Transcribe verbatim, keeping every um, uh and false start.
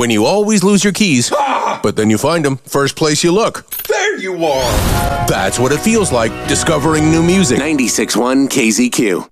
when you always lose your keys, Ah! but then you find them first place you look. There you are! That's what it feels like discovering new music. ninety-six point one K Z Q.